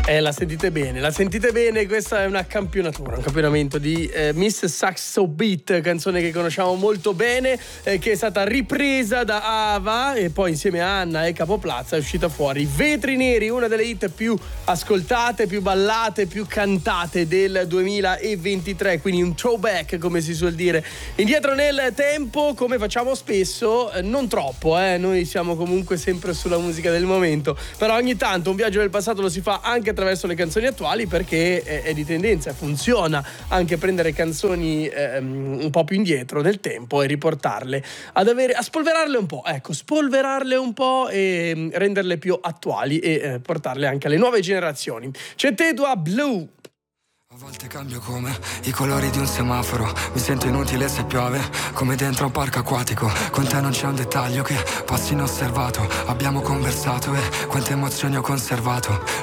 La sentite bene, questa è una campionatura, un campionamento di Miss Saxo Beat, canzone che conosciamo molto bene, che è stata ripresa da Ava e poi insieme a Anna e Capo Plaza è uscita fuori Vetri Neri, una delle hit più ascoltate, più ballate, più cantate del 2023, quindi un throwback come si suol dire, indietro nel tempo come facciamo spesso, non troppo, noi siamo comunque sempre sulla musica del momento, però ogni tanto un viaggio nel passato lo si fa anche attraverso le canzoni attuali perché è di tendenza, funziona anche prendere canzoni un po' più indietro nel tempo e riportarle a spolverarle un po' e renderle più attuali e portarle anche alle nuove generazioni. C'è Tedua Blue. A volte cambio come i colori di un semaforo. Mi sento inutile se piove, come dentro un parco acquatico. Con te non c'è un dettaglio che passi inosservato. Abbiamo conversato e quante emozioni ho conservato.